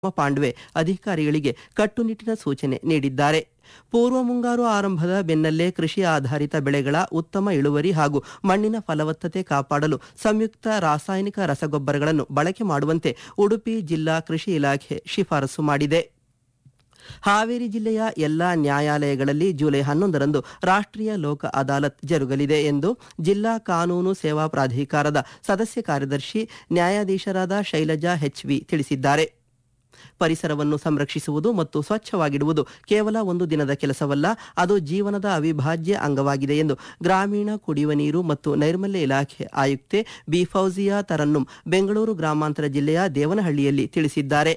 ಪಾಂಡ್ವೆ ಅಧಿಕಾರಿಗಳಿಗೆ ಕಟ್ಟುನಿಟ್ಟಿನ ಸೂಚನೆ ನೀಡಿದ್ದಾರೆ. ಪೂರ್ವ ಮುಂಗಾರು ಆರಂಭದ ಬೆನ್ನಲ್ಲೇ ಕೃಷಿ ಆಧಾರಿತ ಬೆಳೆಗಳ ಉತ್ತಮ ಇಳುವರಿ ಹಾಗೂ ಮಣ್ಣಿನ ಫಲವತ್ತತೆ ಕಾಪಾಡಲು ಸಂಯುಕ್ತ ರಾಸಾಯನಿಕ ರಸಗೊಬ್ಬರಗಳನ್ನು ಬಳಕೆ ಮಾಡುವಂತೆ ಉಡುಪಿ ಜಿಲ್ಲಾ ಕೃಷಿ ಇಲಾಖೆ ಶಿಫಾರಸು ಮಾಡಿದೆ. ಹಾವೇರಿ ಜಿಲ್ಲೆಯ ಎಲ್ಲಾ ನ್ಯಾಯಾಲಯಗಳಲ್ಲಿ ಜುಲೈ 11ರಂದು ರಾಷ್ಟ್ರೀಯ ಲೋಕ ಅದಾಲತ್ ಜರುಗಲಿದೆ ಎಂದು ಜಿಲ್ಲಾ ಕಾನೂನು ಸೇವಾ ಪ್ರಾಧಿಕಾರದ ಸದಸ್ಯ ಕಾರ್ಯದರ್ಶಿ ನ್ಯಾಯಾಧೀಶರಾದ ಶೈಲಜಾ HV ತಿಳಿಸಿದ್ದಾರೆ. ಪರಿಸರವನ್ನು ಸಂರಕ್ಷಿಸುವುದು ಮತ್ತು ಸ್ವಚ್ಛವಾಗಿಡುವುದು ಕೇವಲ ಒಂದು ದಿನದ ಕೆಲಸವಲ್ಲ, ಅದು ಜೀವನದ ಅವಿಭಾಜ್ಯ ಅಂಗವಾಗಿದೆ ಎಂದು ಗ್ರಾಮೀಣ ಕುಡಿಯುವ ನೀರು ಮತ್ತು ನೈರ್ಮಲ್ಯ ಇಲಾಖೆ ಆಯುಕ್ತೆ ಬಿ ಫೌಜಿಯಾ ತರನ್ನುಂ ಬೆಂಗಳೂರು ಗ್ರಾಮಾಂತರ ಜಿಲ್ಲೆಯ ದೇವನಹಳ್ಳಿಯಲ್ಲಿ ತಿಳಿಸಿದ್ದಾರೆ.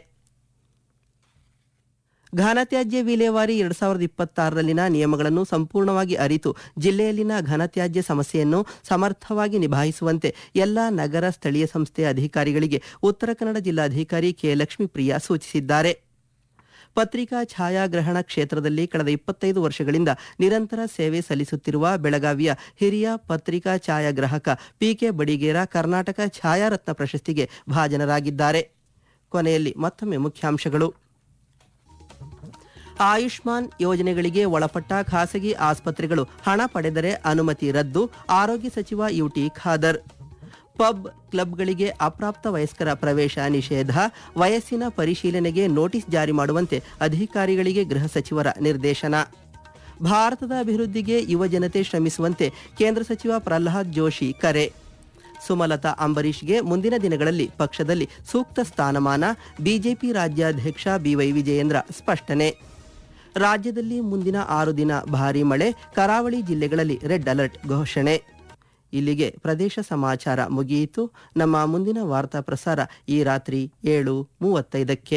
ಘನತ್ಯಾಜ್ಯ ವಿಲೇವಾರಿ 2026ರಲ್ಲಿನ ನಿಯಮಗಳನ್ನು ಸಂಪೂರ್ಣವಾಗಿ ಅರಿತು ಜಿಲ್ಲೆಯಲ್ಲಿನ ಘನತ್ಯಾಜ್ಯ ಸಮಸ್ಯೆಯನ್ನು ಸಮರ್ಥವಾಗಿ ನಿಭಾಯಿಸುವಂತೆ ಎಲ್ಲಾ ನಗರ ಸ್ಥಳೀಯ ಸಂಸ್ಥೆ ಅಧಿಕಾರಿಗಳಿಗೆ ಉತ್ತರ ಕನ್ನಡ ಜಿಲ್ಲಾಧಿಕಾರಿ ಕೆ ಲಕ್ಷ್ಮೀಪ್ರಿಯಾ ಸೂಚಿಸಿದ್ದಾರೆ. ಪತ್ರಿಕಾ ಛಾಯಾಗ್ರಹಣ ಕ್ಷೇತ್ರದಲ್ಲಿ ಕಳೆದ 25 ವರ್ಷಗಳಿಂದ ನಿರಂತರ ಸೇವೆ ಸಲ್ಲಿಸುತ್ತಿರುವ ಬೆಳಗಾವಿಯ ಹಿರಿಯ ಪತ್ರಿಕಾ ಛಾಯಾಗ್ರಾಹಕ PK ಬಡಿಗೇರ ಕರ್ನಾಟಕ ಛಾಯಾರತ್ನ ಪ್ರಶಸ್ತಿಗೆ ಭಾಜನರಾಗಿದ್ದಾರೆ. ಕೊನೆಯಲ್ಲಿ ಮತ್ತೊಮ್ಮೆ ಮುಖ್ಯಾಂಶಗಳು. ಆಯುಷ್ಮಾನ್ ಯೋಜನೆಗಳಿಗೆ ಒಳಪಟ್ಟ ಖಾಸಗಿ ಆಸ್ಪತ್ರೆಗಳು ಹಣ ಪಡೆದರೆ ಅನುಮತಿ ರದ್ದು, ಆರೋಗ್ಯ ಸಚಿವ UT ಖಾದರ್. ಪಬ್ ಕ್ಲಬ್ಗಳಿಗೆ ಅಪ್ರಾಪ್ತ ವಯಸ್ಕರ ಪ್ರವೇಶ ನಿಷೇಧ, ವಯಸ್ಸಿನ ಪರಿಶೀಲನೆಗೆ ನೋಟಿಸ್ ಜಾರಿ ಮಾಡುವಂತೆ ಅಧಿಕಾರಿಗಳಿಗೆ ಗೃಹ ಸಚಿವರ ನಿರ್ದೇಶನ. ಭಾರತದ ಅಭಿವೃದ್ಧಿಗೆ ಯುವ ಜನತೆ ಶ್ರಮಿಸುವಂತೆ ಕೇಂದ್ರ ಸಚಿವ ಪ್ರಹ್ಲಾದ್ ಜೋಶಿ ಕರೆ. ಸುಮಲತಾ ಅಂಬರೀಷ್ಗೆ ಮುಂದಿನ ದಿನಗಳಲ್ಲಿ ಪಕ್ಷದಲ್ಲಿ ಸೂಕ್ತ ಸ್ಥಾನಮಾನ, ಬಿಜೆಪಿ ರಾಜ್ಯಾಧ್ಯಕ್ಷ BY ವಿಜಯೇಂದ್ರ ಸ್ಪಷ್ಟನೆ. ರಾಜ್ಯದಲ್ಲಿ ಮುಂದಿನ 6 ದಿನ ಭಾರೀ ಮಳೆ, ಕರಾವಳಿ ಜಿಲ್ಲೆಗಳಲ್ಲಿ ರೆಡ್ ಅಲರ್ಟ್ ಘೋಷಣೆ. ಇಲ್ಲಿಗೆ ಪ್ರದೇಶ ಸಮಾಚಾರ ಮುಗಿಯಿತು. ನಮ್ಮ ಮುಂದಿನ ವಾರ್ತಾ ಪ್ರಸಾರ ಈ ರಾತ್ರಿ 7:35ಕ್ಕೆ.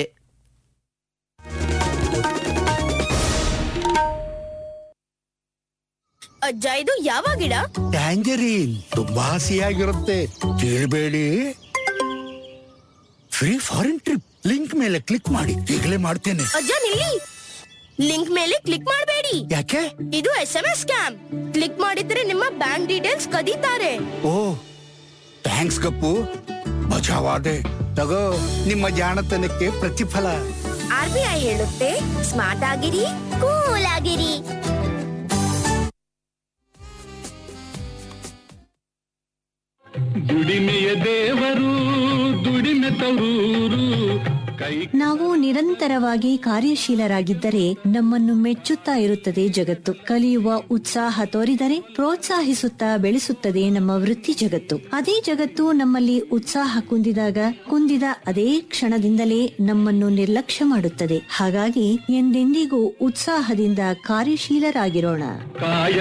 ಅಜ್ಜ, ಇದು ಯಾವ ಗಿಡ? ಟ್ಯಾಂಜರೀನ್. ತುಂಬಾ ಹಸಿಯಾಗಿರುತ್ತೆ, ಕೇಳಬೇಡಿ. ಫ್ರೀ ಫಾರಿನ್ ಟ್ರಿಪ್ ಲಿಂಕ್ ಮೇಲೆ ಕ್ಲಿಕ್ ಮಾಡಿ, ಈಗಲೇ ಮಾಡ್ತೇನೆ. ಅಜ್ಜ ನಿಲ್ಲಿ, ಲಿಂಕ್ ಮೇಲೆ ಕ್ಲಿಕ್ ಮಾಡಬೇಡಿ. ಯಾಕೆ? ಇದು SMS ಸ್ಕ್ಯಾಮ್. ಕ್ಲಿಕ್ ಮಾಡಿದ್ರೆ ನಿಮ್ಮ ಬ್ಯಾಂಕ್ ಡೀಟೇಲ್ಸ್ ಕದೀತಾರೆ. ಓ, ಥ್ಯಾಂಕ್ಸ್ ಗಪ್ಪು, ಬಚಾವಾದೆ. ತಗೋ, ನಿಮ್ಮ ಜಾಣತನಕ್ಕೆ ಪ್ರತಿಫಲ. RBI ಹೇಳುತ್ತೆ, ಸ್ಮಾರ್ಟ್ ಆಗಿರಿ, ಕೂಲ್ ಆಗಿರಿ. ದುಡಿಮೆಯ ದೇವರು, ದುಡಿಮೆ ತರೂರು. ನಾವು ನಿರಂತರವಾಗಿ ಕಾರ್ಯಶೀಲರಾಗಿದ್ದರೆ ನಮ್ಮನ್ನು ಮೆಚ್ಚುತ್ತಾ ಇರುತ್ತದೆ ಜಗತ್ತು. ಕಲಿಯುವ ಉತ್ಸಾಹ ತೋರಿದರೆ ಪ್ರೋತ್ಸಾಹಿಸುತ್ತಾ ಬೆಳೆಸುತ್ತದೆ ನಮ್ಮ ವೃತ್ತಿ ಜಗತ್ತು. ಅದೇ ಜಗತ್ತು ನಮ್ಮಲ್ಲಿ ಉತ್ಸಾಹ ಕುಂದಿದ ಅದೇ ಕ್ಷಣದಿಂದಲೇ ನಮ್ಮನ್ನು ನಿರ್ಲಕ್ಷ್ಯ ಮಾಡುತ್ತದೆ. ಹಾಗಾಗಿ ಎಂದೆಂದಿಗೂ ಉತ್ಸಾಹದಿಂದ ಕಾರ್ಯಶೀಲರಾಗಿರೋಣ.